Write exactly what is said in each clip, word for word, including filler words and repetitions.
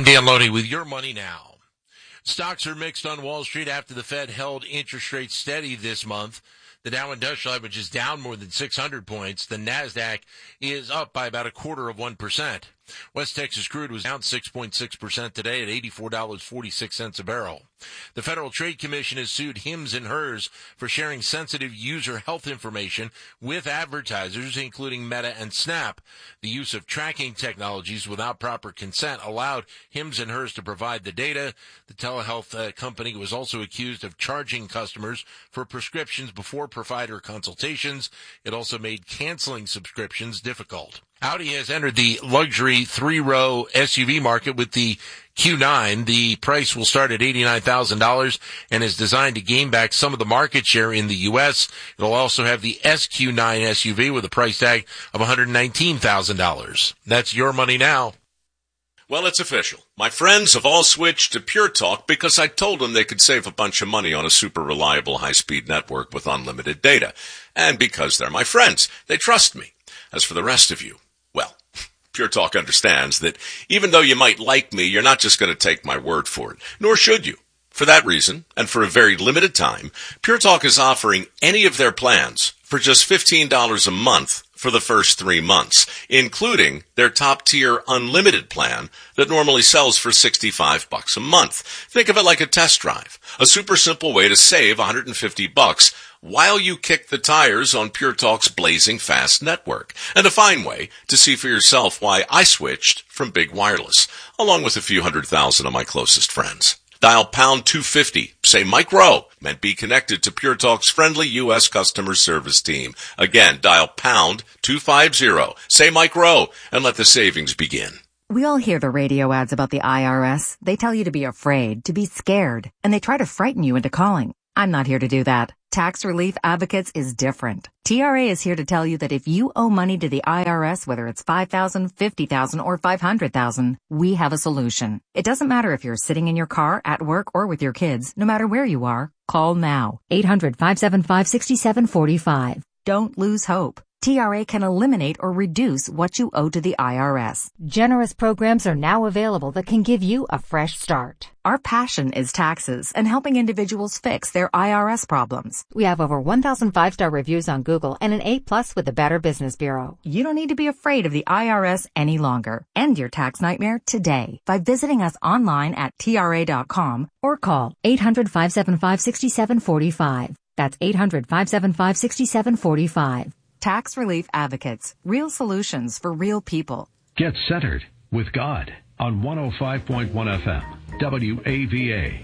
Dan Loney with Your Money Now. Stocks are mixed on Wall Street after the Fed held interest rates steady this month. The Dow Industrial Average is down more than six hundred points. The NASDAQ is up by about a quarter of one percent. West Texas crude was down six point six percent today at eighty-four dollars and forty-six cents a barrel. The Federal Trade Commission has sued Hims and Hers for sharing sensitive user health information with advertisers, including Meta and Snap. The use of tracking technologies without proper consent allowed Hims and Hers to provide the data. The telehealth uh, company was also accused of charging customers for prescriptions before provider consultations. It also made canceling subscriptions difficult. Audi has entered the luxury three-row S U V market with the Q nine. The price will start at eighty-nine thousand dollars and is designed to gain back some of the market share in the U S. It'll also have the S Q nine S U V with a price tag of one hundred nineteen thousand dollars. That's Your Money Now. Well, it's official. My friends have all switched to Pure Talk because I told them they could save a bunch of money on a super reliable high-speed network with unlimited data. And because they're my friends, they trust me. As for the rest of you, well, Pure Talk understands that even though you might like me, you're not just going to take my word for it, nor should you. For that reason, and for a very limited time, Pure Talk is offering any of their plans for just fifteen dollars a month for the first three months, including their top-tier unlimited plan that normally sells for sixty-five bucks a month. Think of it like a test drive, a super simple way to save one hundred fifty bucks while you kick the tires on Pure Talk's blazing fast network, and a fine way to see for yourself why I switched from big wireless, along with a few hundred thousand of my closest friends. Dial pound two fifty, say Mike Rowe, and be connected to Pure Talk's friendly U S customer service team. Again, dial pound two fifty, say Mike Rowe, and let the savings begin. We all hear the radio ads about the I R S. They tell you to be afraid, to be scared, and they try to frighten you into calling. I'm not here to do that. Tax Relief Advocates is different. T R A is here to tell you that if you owe money to the I R S, whether it's five thousand dollars, fifty thousand dollars, or five hundred thousand dollars, we have a solution. It doesn't matter if you're sitting in your car, at work, or with your kids. No matter where you are, call now. eight hundred, five seven five, six seven four five. Don't lose hope. T R A can eliminate or reduce what you owe to the I R S. Generous programs are now available that can give you a fresh start. Our passion is taxes and helping individuals fix their I R S problems. We have over one thousand five-star reviews on Google and an A plus with the Better Business Bureau. You don't need to be afraid of the I R S any longer. End your tax nightmare today by visiting us online at T R A dot com or call eight hundred, five seven five, six seven four five. That's eight hundred, five seven five, six seven four five. Tax Relief Advocates. Real solutions for real people. Get centered with God on one oh five point one F M, W A V A.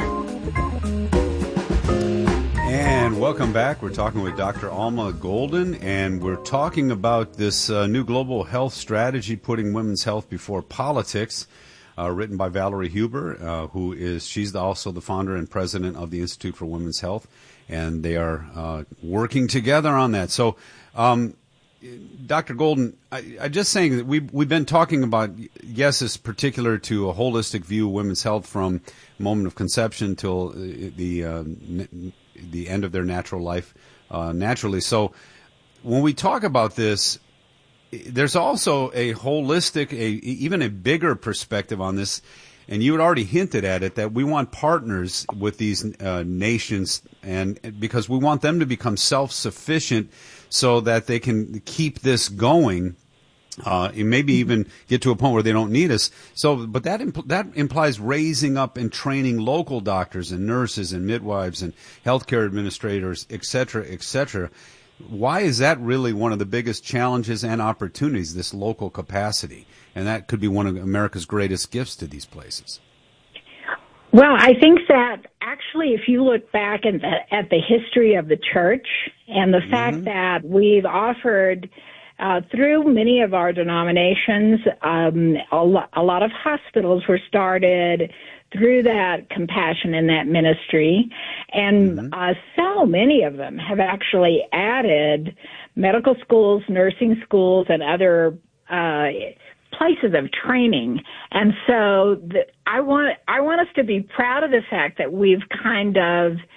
And welcome back. We're talking with Doctor Alma Golden, and we're talking about this uh, new global health strategy, putting women's health before politics, uh, written by Valerie Huber, uh, who is, she's also the founder and president of the Institute for Women's Health, and they are uh, working together on that. So, um, Doctor Golden, I, I just saying that we've, we've been talking about, yes, it's particular to a holistic view of women's health from moment of conception till the uh, n- the end of their natural life uh, naturally. So when we talk about this, there's also a holistic, a, even a bigger perspective on this, and you had already hinted at it, that we want partners with these uh, nations, and because we want them to become self-sufficient so that they can keep this going, uh, and maybe even get to a point where they don't need us. So, but that impl- that implies raising up and training local doctors and nurses and midwives and healthcare administrators, et cetera, et cetera. Why is that really one of the biggest challenges and opportunities, this local capacity? And that could be one of America's greatest gifts to these places. Well, I think that actually, if you look back at the, at the history of the church and the mm-hmm. fact that we've offered uh, through many of our denominations, um, a, lo- a lot of hospitals were started through that compassion and that ministry, and mm-hmm. uh, so many of them have actually added medical schools, nursing schools, and other uh places of training. And so the, I want I want us to be proud of the fact that we've kind of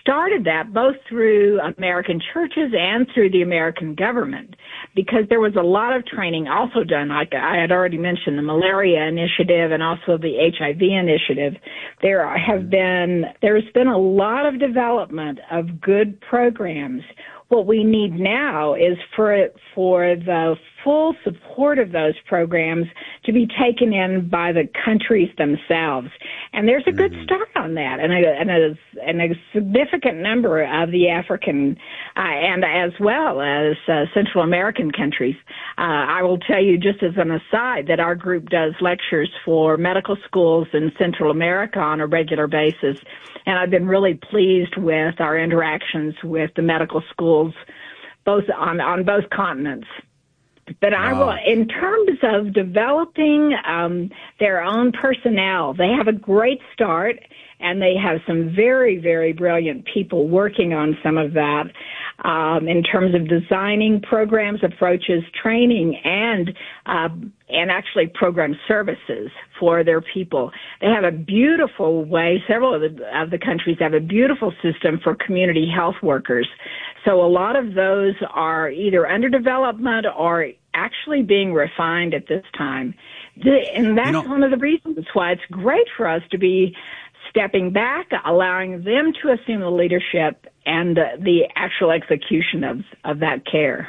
started that both through American churches and through the American government, because there was a lot of training also done. Like I had already mentioned, the malaria initiative and also the H I V initiative. There have been, there's been a lot of development of good programs. What we need now is for it, for the full support of those programs to be taken in by the countries themselves. And there's a good start on that. And a, and a, and a significant number of the African uh, and as well as uh, Central American countries. Uh, I will tell you just as an aside that our group does lectures for medical schools in Central America on a regular basis. And I've been really pleased with our interactions with the medical schools, both on, on both continents. But I will, in terms of developing um, their own personnel, they have a great start, and they have some very, very brilliant people working on some of that um, in terms of designing programs, approaches, training, and uh, and actually program services for their people. They have a beautiful way. Several of the, of the countries have a beautiful system for community health workers. So a lot of those are either under development or actually being refined at this time. And that's you know, one of the reasons why it's great for us to be stepping back, allowing them to assume the leadership and the, the actual execution of, of that care.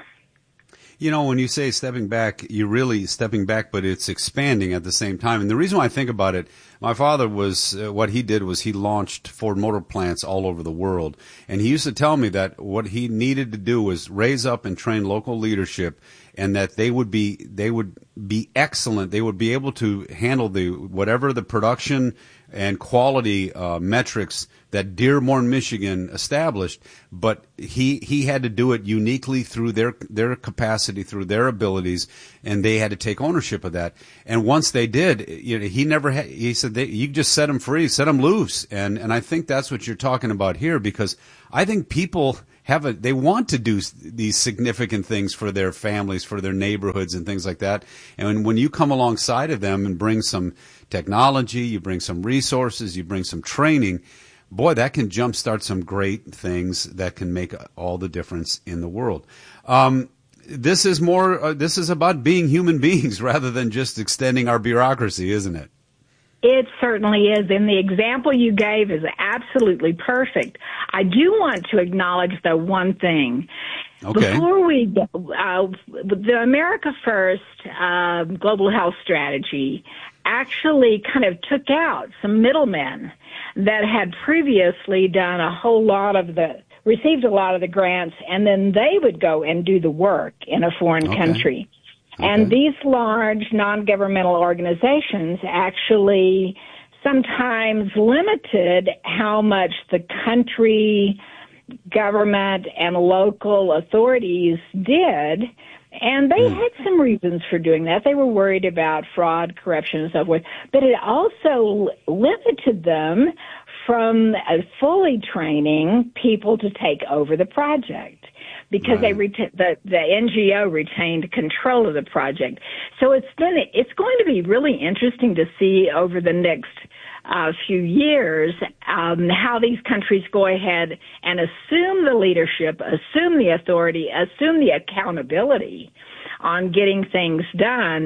You know, when you say stepping back, you're really stepping back, but it's expanding at the same time. And the reason why I think about it, my father was, uh, what he did was he launched Ford Motor plants all over the world. And he used to tell me that what he needed to do was raise up and train local leadership, and that they would be, they would be excellent. They would be able to handle the, whatever the production and quality uh, metrics that Dearborn, Michigan established, but he he had to do it uniquely through their their capacity, through their abilities, and they had to take ownership of that. And once they did, you know, he never had, he said they, you just set them free, set them loose, and and I think that's what you're talking about here, because I think people have a, they want to do these significant things for their families, for their neighborhoods and things like that. And when you come alongside of them and bring some technology, you bring some resources, you bring some training, boy, that can jumpstart some great things that can make all the difference in the world. Um, this is more, uh, this is about being human beings rather than just extending our bureaucracy, isn't it? It certainly is, and the example you gave is absolutely perfect. I do want to acknowledge, though, one thing. Okay. Before we go, uh, the America First uh, Global Health Strategy actually kind of took out some middlemen that had previously done a whole lot of the, received a lot of the grants, and then they would go and do the work in a foreign okay. country. Okay. And these large non-governmental organizations actually sometimes limited how much the country, government, and local authorities did. And they mm. had some reasons for doing that. They were worried about fraud, corruption, and so forth. But it also limited them from uh, fully training people to take over the project, because right. they ret- the the N G O retained control of the project. So it's been it's going to be really interesting to see over the next uh, few years um, how these countries go ahead and assume the leadership, assume the authority, assume the accountability on getting things done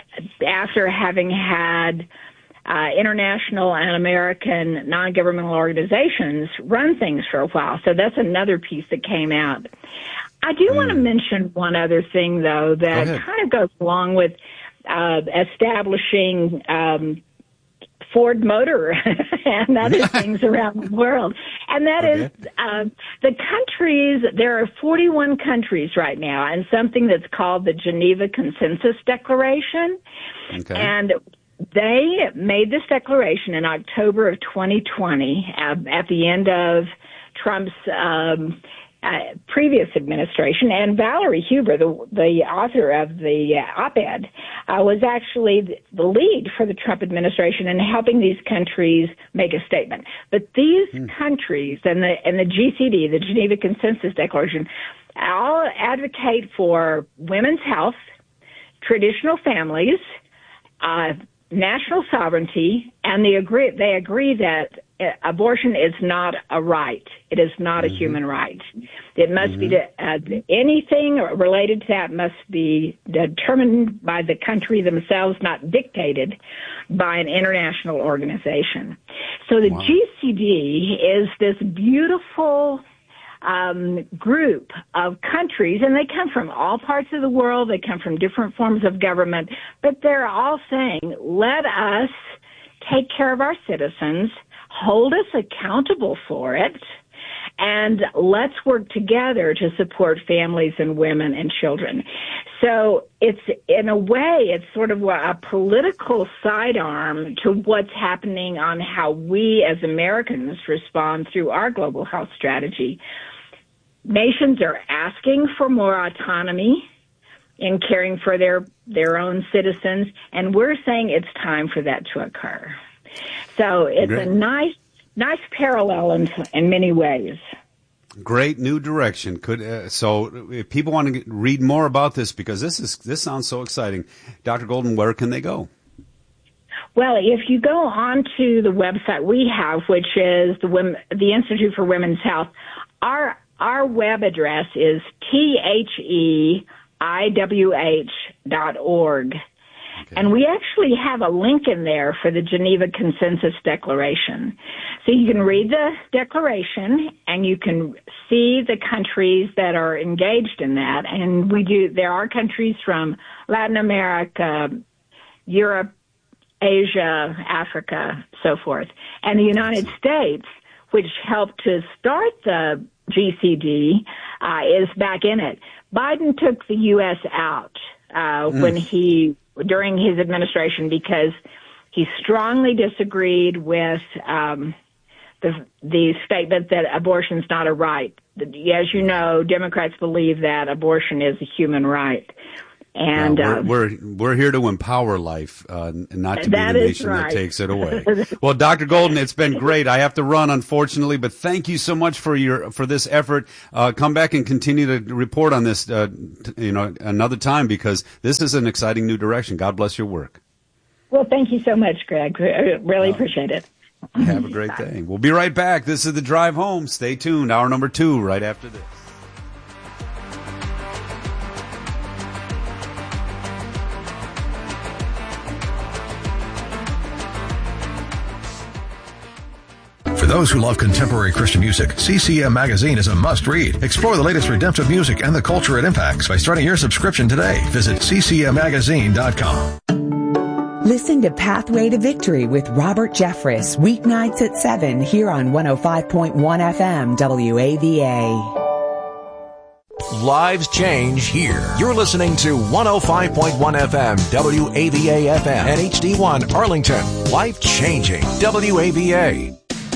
after having had Uh, international and American non-governmental organizations run things for a while. So that's another piece that came out. I do mm. want to mention one other thing, though, that kind of goes along with uh, establishing um, Ford Motor and other things around the world. And that okay. is uh, the countries, there are forty-one countries right now, and something that's called the Geneva Consensus Declaration. Okay. And they made this declaration in October of twenty twenty, uh, at the end of Trump's um, uh, previous administration. And Valerie Huber, the, the author of the uh, op-ed, uh, was actually the lead for the Trump administration in helping these countries make a statement. But these hmm. countries and the and the G C D, the Geneva Consensus Declaration, all advocate for women's health, traditional families, uh, national sovereignty, and they agree, they agree that abortion is not a right. It is not mm-hmm. a human right. It must mm-hmm. be, de- uh, anything related to that must be determined by the country themselves, not dictated by an international organization. So the wow. G C D is this beautiful um, group of countries, and they come from all parts of the world. They come from different forms of government, but they're all saying, let us take care of our citizens, hold us accountable for it, and let's work together to support families and women and children. So it's, in a way, it's sort of a political sidearm to what's happening on how we as Americans respond through our global health strategy. Nations are asking for more autonomy in caring for their, their own citizens, and we're saying it's time for that to occur. So it's Great. a nice, nice parallel in, in many ways. Great new direction. Could uh, so if people want to get, read more about this, because this is this sounds so exciting, Doctor Golden, where can they go? Well, if you go on to the website we have, which is the Women, the Institute for Women's Health, our our web address is T H E I W H dot org. Okay. And we actually have a link in there for the Geneva Consensus Declaration. So you can read the declaration and you can see the countries that are engaged in that. And we do, there are countries from Latin America, Europe, Asia, Africa, so forth. And the United States, which helped to start the G C D, uh, is back in it. Biden took the U S out uh, mm. when he, during his administration, because he strongly disagreed with um, the the statement that abortion is not a right. As you know, Democrats believe that abortion is a human right. And well, we're, uh, we're we're here to empower life, uh, not to be the nation right. that takes it away. Well, Doctor Golden, it's been great. I have to run, unfortunately, but thank you so much for your for this effort. Uh, come back and continue to report on this, uh, you know, another time, because this is an exciting new direction. God bless your work. Well, thank you so much, Greg. I really uh, appreciate it. Have a great day. We'll be right back. This is The Drive Home. Stay tuned. Hour number two, right after this. For those who love contemporary Christian music, C C M Magazine is a must-read. Explore the latest redemptive music and the culture it impacts by starting your subscription today. Visit C C M magazine dot com. Listen to Pathway to Victory with Robert Jeffress, weeknights at seven here on one oh five point one F M W A V A. Lives change here. You're listening to one oh five point one F M, W A V A F M, and H D one Arlington. Life changing. W A V A.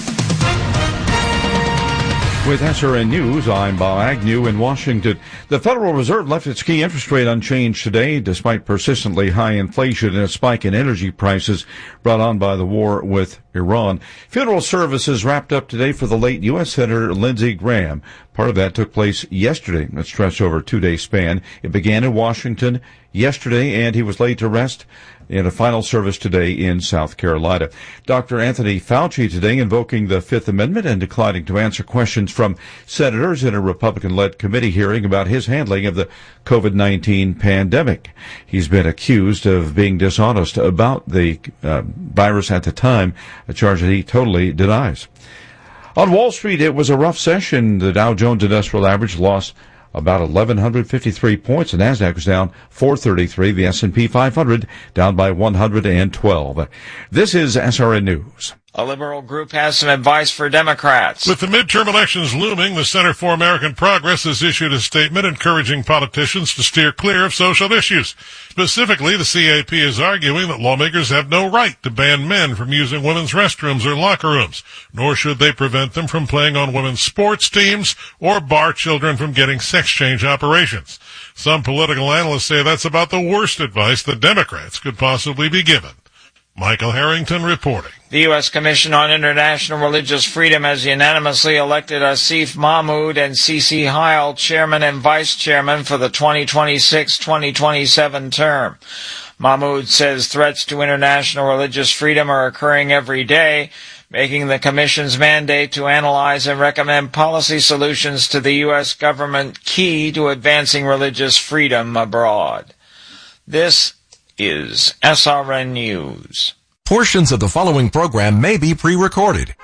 With S R N News, I'm Bob Agnew in Washington. The Federal Reserve left its key interest rate unchanged today, despite persistently high inflation and a spike in energy prices brought on by the war with Iran. Funeral services wrapped up today for the late U S Senator Lindsey Graham. Part of that took place yesterday. It stretched over a two-day span. It began in Washington yesterday, and he was laid to rest in a final service today in South Carolina. Doctor Anthony Fauci today invoking the Fifth Amendment and declining to answer questions from senators in a Republican-led committee hearing about his handling of the COVID nineteen pandemic. He's been accused of being dishonest about the uh, virus at the time, a charge that he totally denies. On Wall Street, it was a rough session. The Dow Jones Industrial Average lost about eleven fifty-three points. The NASDAQ was down four thirty-three. The S and P five hundred down by one hundred twelve. This is S R N News. A liberal group has some advice for Democrats. With the midterm elections looming, the Center for American Progress has issued a statement encouraging politicians to steer clear of social issues. Specifically, the C A P is arguing that lawmakers have no right to ban men from using women's restrooms or locker rooms, nor should they prevent them from playing on women's sports teams or bar children from getting sex change operations. Some political analysts say that's about the worst advice the Democrats could possibly be given. Michael Harrington reporting. The U S Commission on International Religious Freedom has unanimously elected Asif Mahmood and Cece Heil chairman and vice chairman for the twenty twenty-six twenty twenty-seven term. Mahmoud says threats to international religious freedom are occurring every day, making the Commission's mandate to analyze and recommend policy solutions to the U S government key to advancing religious freedom abroad. This is S R N News. Portions of the following program may be pre-recorded.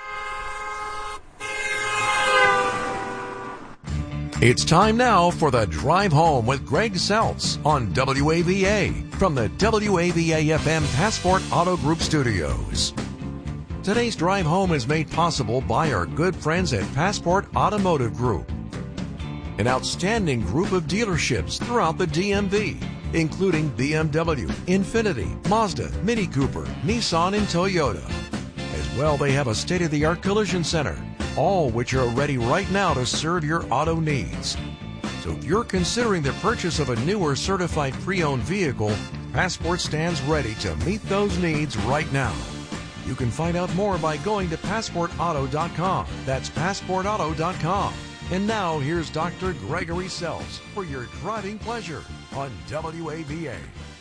It's time now for the Drive Home with Greg Seltz on W A V A from the W A V A F M Passport Auto Group studios. Today's Drive Home is made possible by our good friends at Passport Automotive Group, an outstanding group of dealerships throughout the D M V, including B M W, Infiniti, Mazda, Mini Cooper, Nissan, and Toyota. As well, they have a state-of-the-art collision center, all which are ready right now to serve your auto needs. So if you're considering the purchase of a new or certified pre-owned vehicle, Passport stands ready to meet those needs right now. You can find out more by going to passport auto dot com. That's passport auto dot com. And now here's Doctor Gregory Seltz for your driving pleasure on W A V A.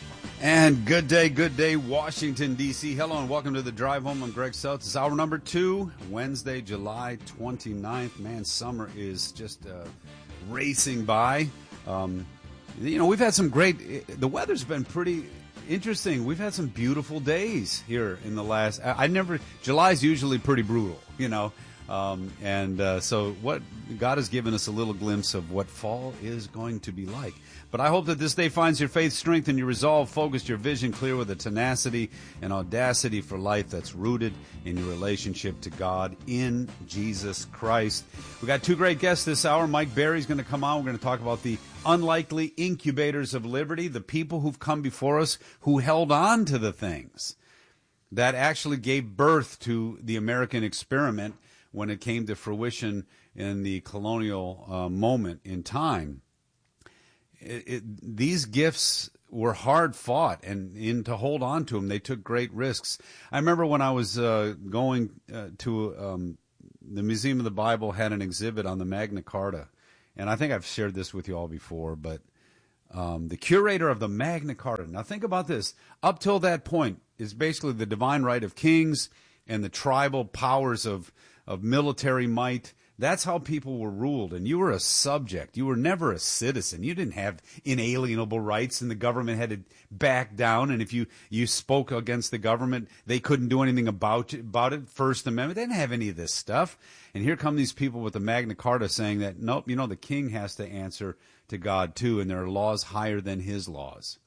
And good day, good day, Washington, D C Hello and welcome to the Drive Home. I'm Greg Seltz. It's hour number two, Wednesday, July twenty-ninth. Man, summer is just uh, racing by. Um, you know, we've had some great, the weather's been pretty interesting. We've had some beautiful days here in the last, I, I never, July's usually pretty brutal, you know. Um, and uh, so what God has given us a little glimpse of what fall is going to be like. But I hope that this day finds your faith, strength, and your resolve focused, your vision clear with a tenacity and audacity for life that's rooted in your relationship to God in Jesus Christ. We got two great guests this hour. Mike Berry's going to come on. We're going to talk about the unlikely incubators of liberty, the people who've come before us who held on to the things that actually gave birth to the American experiment when it came to fruition in the colonial uh, moment in time. It, it, these gifts were hard fought, and in to hold on to them, they took great risks. I remember when I was uh, going uh, to um, the Museum of the Bible had an exhibit on the Magna Carta, and I think I've shared this with you all before, but um, the curator of the Magna Carta, now think about this, up till that point is basically the divine right of kings and the tribal powers of, of military might. That's how people were ruled, and you were a subject. You were never a citizen. You didn't have inalienable rights, and the government had to back down, and if you, you spoke against the government, they couldn't do anything about it, about it. First Amendment, they didn't have any of this stuff. And here come these people with the Magna Carta saying that, nope, you know, the king has to answer to God too, and there are laws higher than his laws.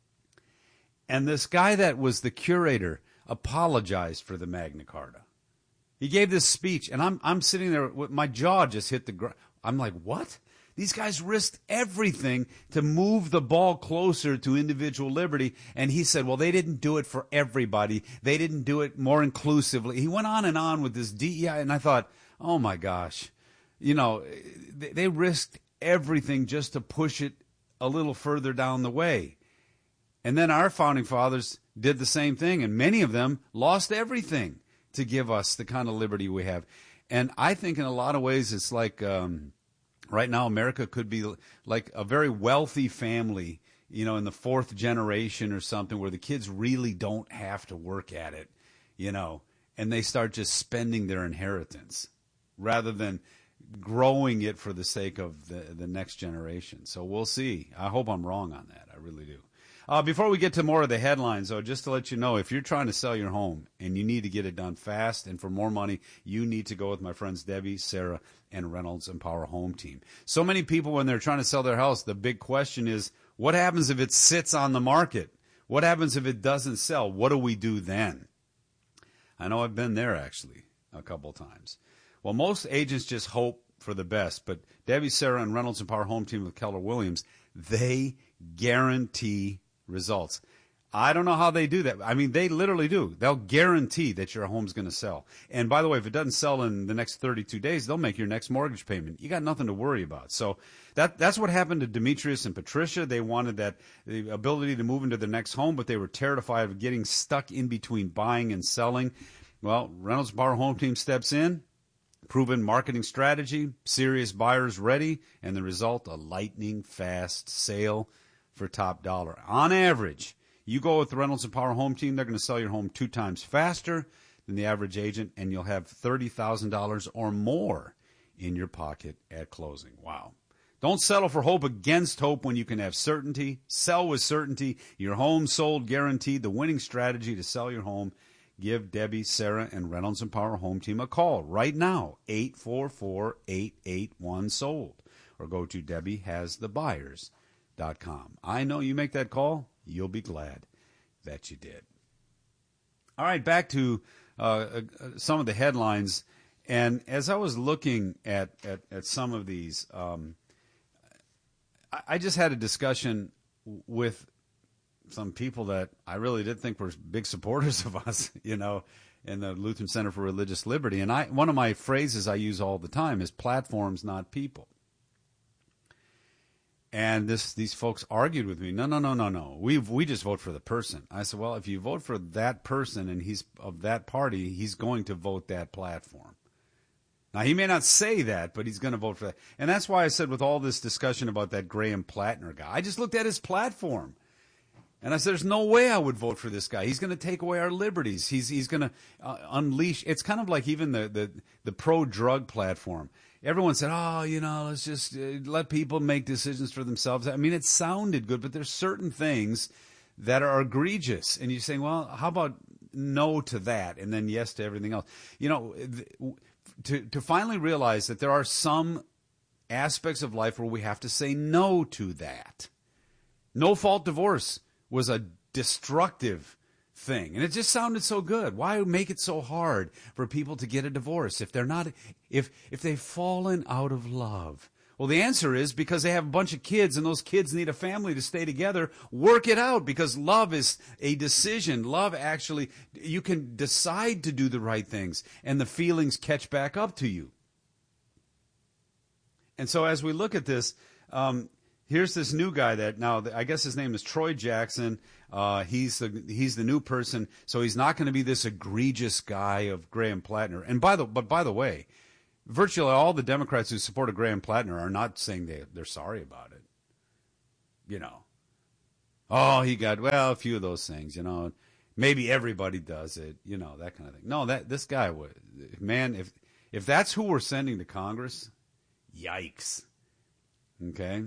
And this guy that was the curator apologized for the Magna Carta. He gave this speech, and I'm I'm sitting there, my jaw just hit the ground. I'm like, what? These guys risked everything to move the ball closer to individual liberty, and he said, well, they didn't do it for everybody. They didn't do it more inclusively. He went on and on with this D E I, and I thought, oh, my gosh. You know, they, they risked everything just to push it a little further down the way. And then our founding fathers did the same thing, and many of them lost everything to give us the kind of liberty we have. And I think in a lot of ways it's like um, right now America could be like a very wealthy family, you know, in the fourth generation or something where the kids really don't have to work at it, you know, and they start just spending their inheritance rather than growing it for the sake of the, the next generation. So we'll see. I hope I'm wrong on that. I really do. Uh, before we get to more of the headlines, though, just to let you know, if you're trying to sell your home and you need to get it done fast and for more money, you need to go with my friends Debbie, Sarah, and Reynolds and Power Home Team. So many people, when they're trying to sell their house, the big question is, what happens if it sits on the market? What happens if it doesn't sell? What do we do then? I know I've been there, actually, a couple times. Well, most agents just hope for the best, but Debbie, Sarah, and Reynolds and Power Home Team with Keller Williams, they guarantee results. I don't know how they do that. I mean, they literally do. They'll guarantee that your home's going to sell. And by the way, if it doesn't sell in the next thirty-two days, they'll make your next mortgage payment. You got nothing to worry about. So that that's what happened to Demetrius and Patricia. They wanted that the ability to move into their next home, but they were terrified of getting stuck in between buying and selling. Well, Reynolds Power Home Team steps in, proven marketing strategy, serious buyers ready, and the result, a lightning fast sale for top dollar. On average, You go with the Reynolds and Power Home Team, they're going to sell your home two times faster than the average agent, and you'll have thirty thousand dollars or more in your pocket at closing. Wow. Don't settle for hope against hope when you can have certainty. Sell with certainty. Your home sold guaranteed. The winning strategy to sell your home. Give Debbie, Sarah, and Reynolds and Power Home Team a call right now, eight four four, eight eight one, sold. Or go to debbie has the buyers dot com. I know you make that call, you'll be glad that you did. All right, back to uh, uh, some of the headlines. And as I was looking at, at, at some of these, um, I, I just had a discussion with some people that I really did think were big supporters of us, you know, in the Lutheran Center for Religious Liberty. And I, one of my phrases I use all the time is platforms, not people. And this, these folks argued with me. No, no, no, no, no. We we just vote for the person. I said, well, if you vote for that person and he's of that party, he's going to vote that platform. Now, he may not say that, but he's going to vote for that. And that's why I said with all this discussion about that Graham Plattner guy, I just looked at his platform. And I said, there's no way I would vote for this guy. He's going to take away our liberties. He's he's going to uh, unleash. It's kind of like even the, the, the pro-drug platform. Everyone said, oh, you know, let's just uh, let people make decisions for themselves. I mean, it sounded good, but there's certain things that are egregious. And you're saying, well, how about no to that and then yes to everything else? You know, to to finally realize that there are some aspects of life where we have to say no to that. No-fault divorce was a destructive thing. And it just sounded so good. Why make it so hard for people to get a divorce if they're not, if, if they've fallen out of love? Well, the answer is because they have a bunch of kids and those kids need a family to stay together. Work it out, because love is a decision. Love actually, you can decide to do the right things and the feelings catch back up to you. And so as we look at this, um, here's this new guy that now I guess his name is Troy Jackson. Uh, he's the he's the new person, so he's not going to be this egregious guy of Graham Plattner. And by the but by the way, virtually all the Democrats who supported Graham Plattner are not saying they they're sorry about it. You know, oh, he got well a few of those things. You know, maybe everybody does it. You know, that kind of thing. No, that this guy would, man. If if that's who we're sending to Congress, yikes. Okay.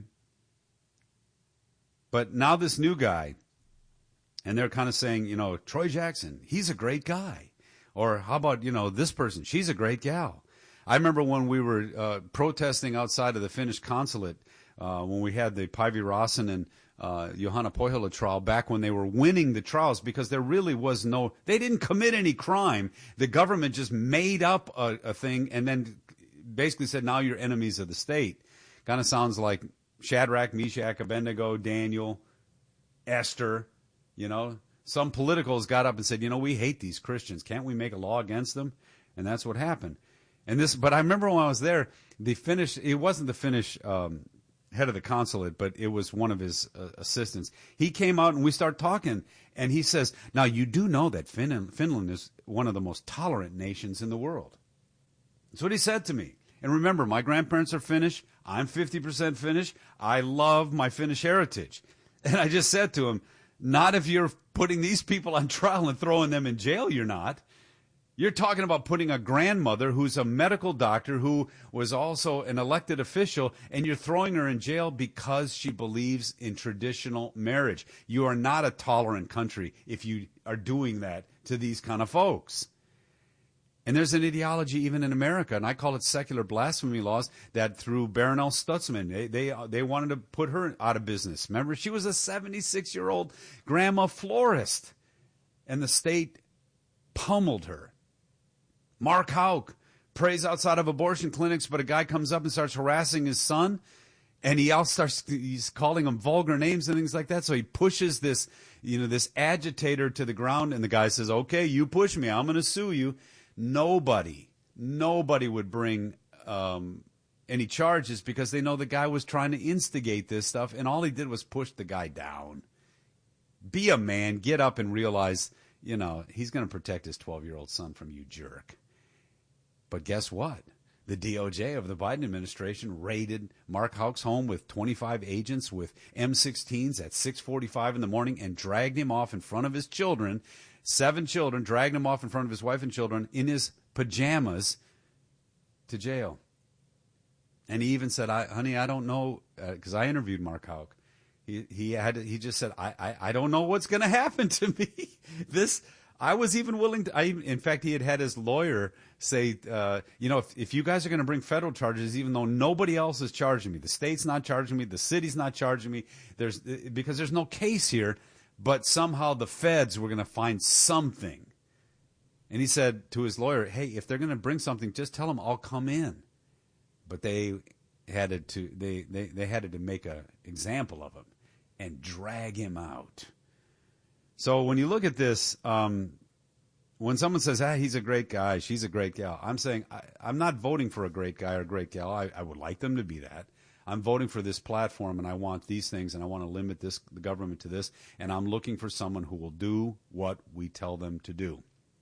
But now this new guy, and they're kind of saying, you know, Troy Jackson, he's a great guy. Or how about, you know, this person, she's a great gal. I remember when we were uh, protesting outside of the Finnish consulate, uh, when we had the Päivi Räsänen and uh, Johanna Pohjola trial, back when they were winning the trials, because there really was no, they didn't commit any crime. The government just made up a, a thing and then basically said, now you're enemies of the state. Kind of sounds like Shadrach, Meshach, Abednego, Daniel, Esther, you know. Some politicals got up and said, you know, we hate these Christians. Can't we make a law against them? And that's what happened. And this, but I remember when I was there, the Finnish, it wasn't the Finnish um, head of the consulate, but it was one of his uh, assistants. He came out and we started talking, and he says, now you do know that Fin- Finland is one of the most tolerant nations in the world. That's what he said to me. And remember, my grandparents are Finnish. I'm fifty percent Finnish. I love my Finnish heritage. And I just said to him, not if you're putting these people on trial and throwing them in jail, you're not. You're talking about putting a grandmother who's a medical doctor who was also an elected official, and you're throwing her in jail because she believes in traditional marriage. You are not a tolerant country if you are doing that to these kind of folks. And there's an ideology even in America, and I call it secular blasphemy laws, that through Barronelle Stutzman, they, they they wanted to put her out of business. Remember, she was a seventy-six-year-old grandma florist, and the state pummeled her. Mark Houck prays outside of abortion clinics, but a guy comes up and starts harassing his son, and he all starts he's calling him vulgar names and things like that. So he pushes this, you know, this agitator to the ground, and the guy says, "Okay, you push me, I'm going to sue you." Nobody, nobody would bring um, any charges because they know the guy was trying to instigate this stuff, and all he did was push the guy down. Be a man, get up and realize, you know, he's going to protect his twelve-year-old son from you, jerk. But guess what? The D O J of the Biden administration raided Mark Houck's home with twenty-five agents with M sixteens at six forty-five in the morning and dragged him off in front of his children, seven children, dragged him off in front of his wife and children in his pajamas to jail. And he even said, I, honey, I don't know, because uh, I interviewed Mark Houck. He he had he just said, I, I, I don't know what's going to happen to me. This, I was even willing to, I, in fact, he had had his lawyer say, uh, you know, if, if you guys are going to bring federal charges, even though nobody else is charging me, the state's not charging me, the city's not charging me, there's because there's no case here, but somehow the feds were going to find something. And he said to his lawyer, hey, if they're going to bring something, just tell them I'll come in. But they had to they, they, they had to make an example of him and drag him out. So when you look at this, um, when someone says, ah, he's a great guy, she's a great gal, I'm saying I, I'm not voting for a great guy or a great gal. I, I would like them to be that. I'm voting for this platform, and I want these things, and I want to limit this the government to this, and I'm looking for someone who will do what we tell them to do.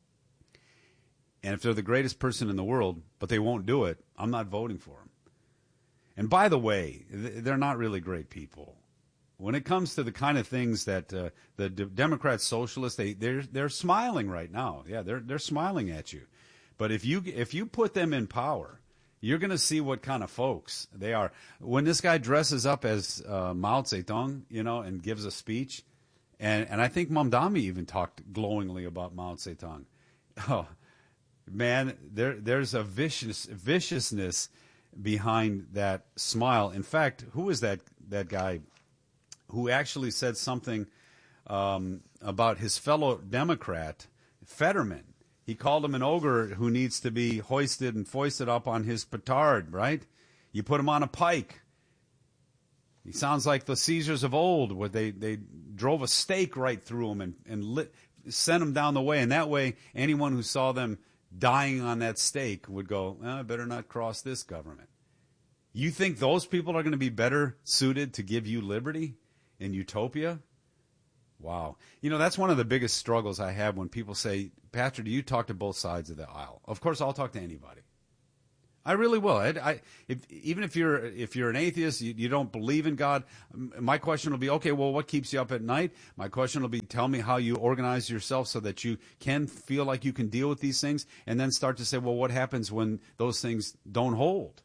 And if they're the greatest person in the world, but they won't do it, I'm not voting for them. And by the way, they're not really great people. When it comes to the kind of things that uh, the D- Democrats, socialists, they they're they're smiling right now. Yeah, they're they're smiling at you. But if you if you put them in power, you're going to see what kind of folks they are. When this guy dresses up as uh, Mao Zedong, you know, and gives a speech, and and I think Mamdani even talked glowingly about Mao Zedong. Oh, man, there there's a vicious viciousness behind that smile. In fact, who is that that guy who actually said something um, about his fellow Democrat, Fetterman? He called him an ogre who needs to be hoisted and foisted up on his petard, right? You put him on a pike. He sounds like the Caesars of old, where they, they drove a stake right through him and, and lit, sent him down the way. And that way, anyone who saw them dying on that stake would go, well, I better not cross this government. You think those people are going to be better suited to give you liberty in utopia? Wow. You know, that's one of the biggest struggles I have when people say, Pastor, do you talk to both sides of the aisle? Of course, I'll talk to anybody. I really will. I, I, if, even if you're if you're an atheist, you, you don't believe in God, my question will be, okay, well, what keeps you up at night? My question will be, tell me how you organize yourself so that you can feel like you can deal with these things, and then start to say, well, what happens when those things don't hold?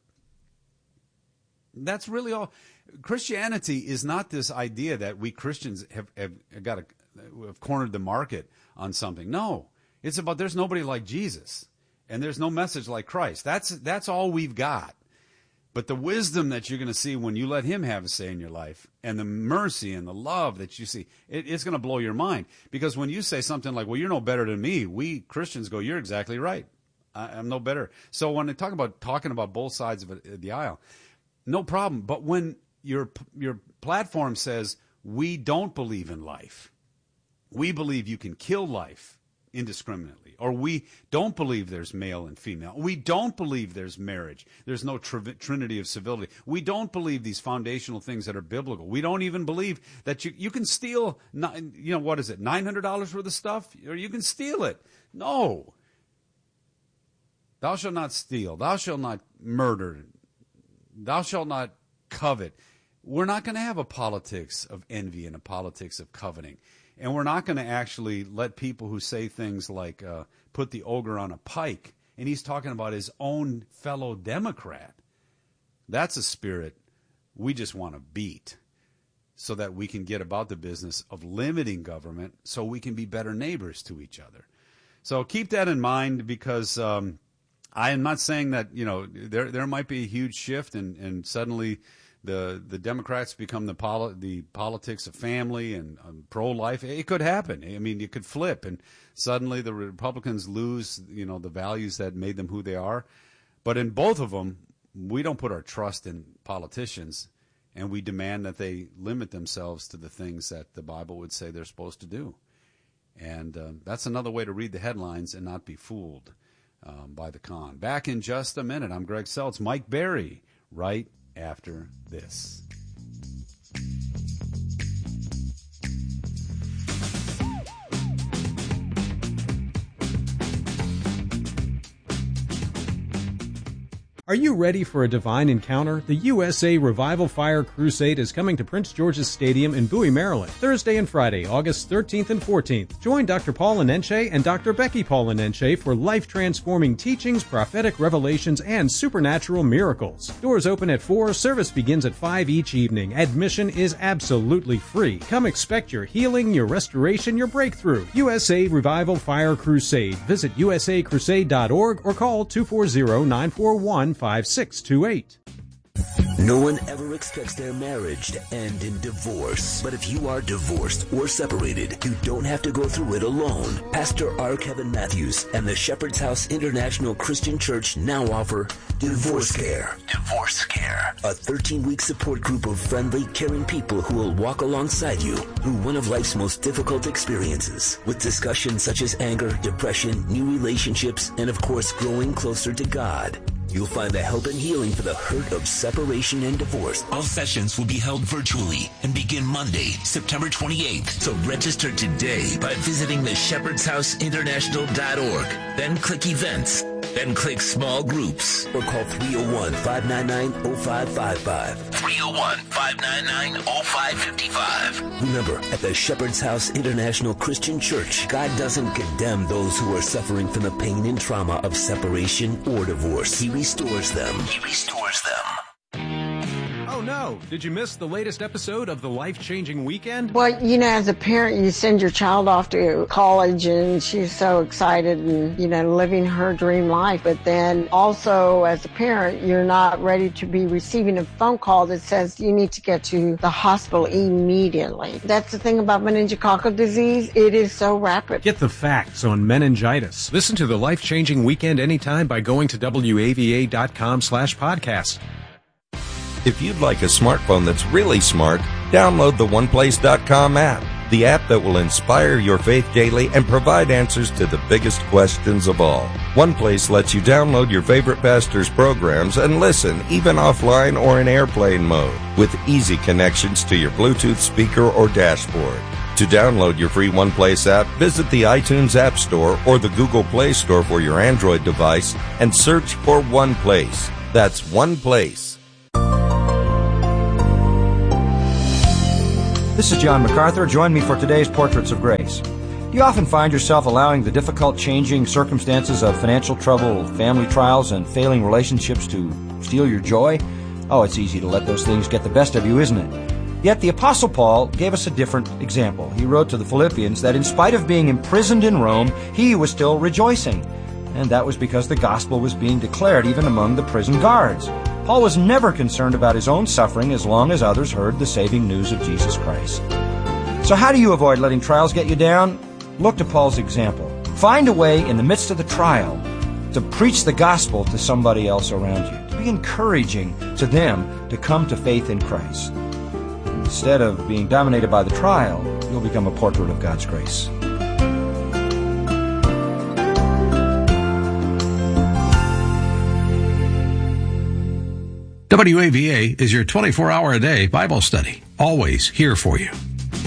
That's really all. Christianity is not this idea that we Christians have, have got a, have cornered the market on something. No, it's about there's nobody like Jesus, and there's no message like Christ. That's that's all we've got. But the wisdom that you're going to see when you let Him have a say in your life, and the mercy and the love that you see, it, it's going to blow your mind. Because when you say something like, well, you're no better than me, we Christians go, you're exactly right. I, I'm no better. So when I talk about talking about both sides of the aisle, no problem. But when your your platform says, we don't believe in life, we believe you can kill life indiscriminately, or we don't believe there's male and female, we don't believe there's marriage, there's no tr- trinity of civility, we don't believe these foundational things that are biblical, we don't even believe that you, you can steal, you know, what is it, nine hundred dollars worth of stuff, or you can steal it. No. Thou shalt not steal, thou shalt not murder, thou shalt not covet. We're not going to have a politics of envy and a politics of coveting. And we're not going to actually let people who say things like uh, put the ogre on a pike, and he's talking about his own fellow Democrat. That's a spirit we just want to beat so that we can get about the business of limiting government so we can be better neighbors to each other. So keep that in mind, because um, I am not saying that, you know, there there might be a huge shift and, and suddenly the the Democrats become the poli- the politics of family and um, pro-life. It could happen. I mean, it could flip, and suddenly the Republicans lose, you know, the values that made them who they are. But in both of them, we don't put our trust in politicians, and we demand that they limit themselves to the things that the Bible would say they're supposed to do. And uh, that's another way to read the headlines and not be fooled um, by the con. Back in just a minute. I'm Greg Seltz. Mike Berry, right after this. Are you ready for a divine encounter? The U S A Revival Fire Crusade is coming to Prince George's Stadium in Bowie, Maryland, Thursday and Friday, August thirteenth and fourteenth. Join Doctor Paul Anenche and Doctor Becky Paul Anenche for life-transforming teachings, prophetic revelations, and supernatural miracles. Doors open at four, service begins at five each evening. Admission is absolutely free. Come expect your healing, your restoration, your breakthrough. U S A Revival Fire Crusade. Visit u s a crusade dot org or call two four zero, nine four one, five six two eight. No one ever expects their marriage to end in divorce. But if you are divorced or separated, you don't have to go through it alone. Pastor R. Kevin Matthews and the Shepherd's House International Christian Church now offer Divorce Care. Divorce Care. A thirteen-week support group of friendly, caring people who will walk alongside you through one of life's most difficult experiences. With discussions such as anger, depression, new relationships, and of course, growing closer to God. You'll find the help and healing for the hurt of separation and divorce. All sessions will be held virtually and begin Monday, September twenty-eighth. So register today by visiting the shepherds house international dot org. Then click events. Then click small groups. Or call three oh one, five nine nine, oh five five five. three oh one, five nine nine, oh five five five. Remember, at the Shepherd's House International Christian Church, God doesn't condemn those who are suffering from the pain and trauma of separation or divorce. He restores them. He restores them. Oh no, did you miss the latest episode of The Life-Changing Weekend? Well, you know, as a parent, you send your child off to college and she's so excited and, you know, living her dream life. But then also as a parent, you're not ready to be receiving a phone call that says you need to get to the hospital immediately. That's the thing about meningococcal disease. It is so rapid. Get the facts on meningitis. Listen to The Life-Changing Weekend anytime by going to W A V A dot com slash podcast. If you'd like a smartphone that's really smart, download the one place dot com app, the app that will inspire your faith daily and provide answers to the biggest questions of all. OnePlace lets you download your favorite pastor's programs and listen, even offline or in airplane mode, with easy connections to your Bluetooth speaker or dashboard. To download your free OnePlace app, visit the iTunes App Store or the Google Play Store for your Android device and search for OnePlace. That's OnePlace. This is John MacArthur. Join me for today's Portraits of Grace. Do you often find yourself allowing the difficult changing circumstances of financial trouble, family trials, and failing relationships to steal your joy? Oh, it's easy to let those things get the best of you, isn't it? Yet the Apostle Paul gave us a different example. He wrote to the Philippians that in spite of being imprisoned in Rome, he was still rejoicing. And that was because the gospel was being declared even among the prison guards. Paul was never concerned about his own suffering as long as others heard the saving news of Jesus Christ. So how do you avoid letting trials get you down? Look to Paul's example. Find a way in the midst of the trial to preach the gospel to somebody else around you, to be encouraging to them to come to faith in Christ. Instead of being dominated by the trial, you'll become a portrait of God's grace. W A V A is your twenty-four hour a day Bible study, always here for you.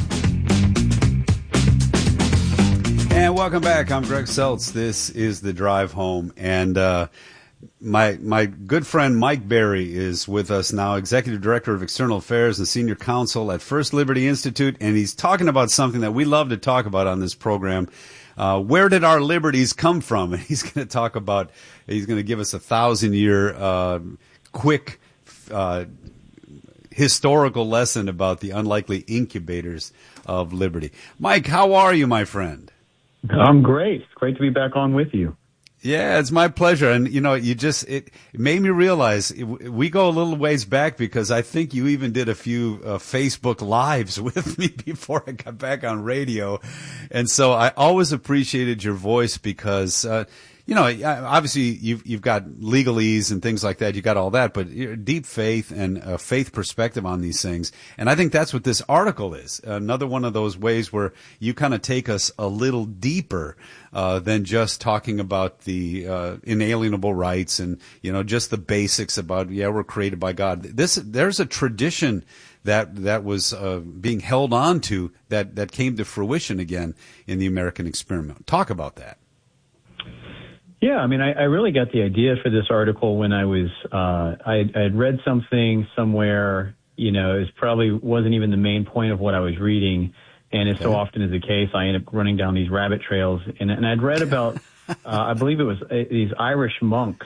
And welcome back. I'm Greg Seltz. This is The Drive Home. And uh, my my good friend Mike Berry is with us now, Executive Director of External Affairs and Senior Counsel at First Liberty Institute. And he's talking about something that we love to talk about on this program. Uh, where did our liberties come from? And he's going to talk about, he's going to give us a thousand year uh, quick Uh, historical lesson about the unlikely incubators of liberty. Mike, how are you, my friend? I'm great. It's great to be back on with you. Yeah, it's my pleasure. And, you know, you just, it, it made me realize it, we go a little ways back because I think you even did a few uh, Facebook Lives with me before I got back on radio. And so I always appreciated your voice because, uh, you know, obviously you've, you've got legalese and things like that. You got all that, but deep faith and a faith perspective on these things. And I think that's what this article is. Another one of those ways where you kind of take us a little deeper, uh, than just talking about the, uh, inalienable rights and, you know, just the basics about, yeah, we're created by God. This, there's a tradition that, that was, uh, being held on to that, that came to fruition again in the American experiment. Talk about that. Yeah, I mean, I, I really got the idea for this article when I was, uh, I, I had read something somewhere, you know, it probably wasn't even the main point of what I was reading. And as okay. so often is the case, I end up running down these rabbit trails. And, and I'd read about, uh, I believe it was uh, these Irish monks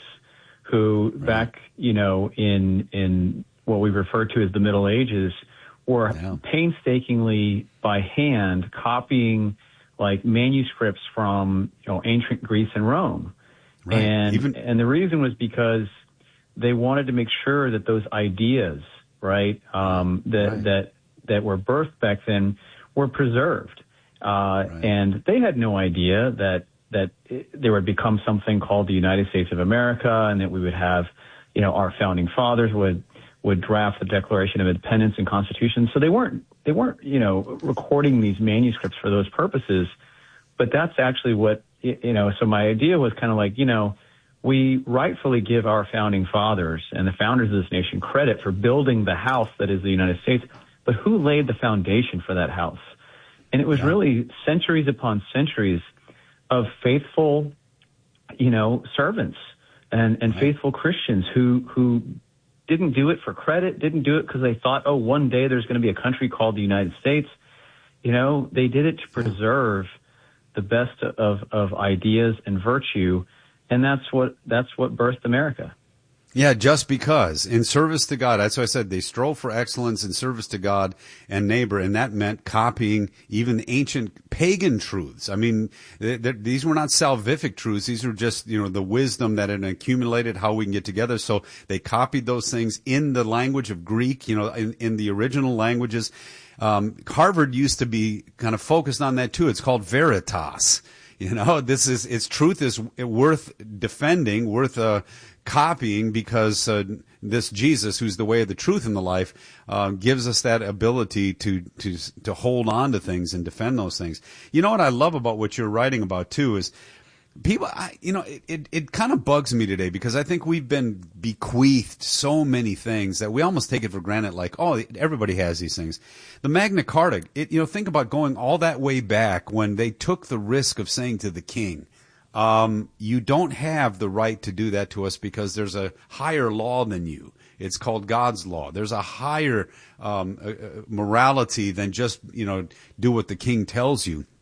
who right. back, you know, in, in what we refer to as the Middle Ages were yeah. painstakingly by hand copying like manuscripts from, you know, ancient Greece and Rome. Right. And, Even- and the reason was because they wanted to make sure that those ideas, right, um, that, right. that, that were birthed back then were preserved. Uh, right. and they had no idea that, that it, there would become something called the United States of America and that we would have, you know, our founding fathers would, would draft the Declaration of Independence and Constitution. So they weren't, they weren't, you know, recording these manuscripts for those purposes. But that's actually what, you know, so my idea was kind of like, you know, we rightfully give our founding fathers and the founders of this nation credit for building the house that is the United States, but who laid the foundation for that house? And it was yeah. really centuries upon centuries of faithful, you know, servants and, and right. faithful Christians who, who didn't do it for credit, didn't do it because they thought, oh, one day there's going to be a country called the United States. You know, they did it to preserve the best of, of ideas and virtue, and that's what that's what birthed America. Yeah, just because. In service to God. That's why I said they strove for excellence in service to God and neighbor, and that meant copying even ancient pagan truths. I mean, th- th- these were not salvific truths. These were just, you know, the wisdom that had accumulated, how we can get together. So they copied those things in the language of Greek, you know, in, in the original languages. Um, Harvard used to be kind of focused on that too. It's called Veritas. You know, this is, its truth is worth defending, worth, uh, copying because, uh, this Jesus, who's the way of the truth and the life, uh, gives us that ability to, to, to hold on to things and defend those things. You know what I love about what you're writing about too is, people, I, you know, it, it, it kind of bugs me today because I think we've been bequeathed so many things that we almost take it for granted, like, oh, everybody has these things. The Magna Carta, it, you know, think about going all that way back when they took the risk of saying to the king, um, you don't have the right to do that to us because there's a higher law than you. It's called God's law. There's a higher um, uh, morality than just, you know, do what the king tells you.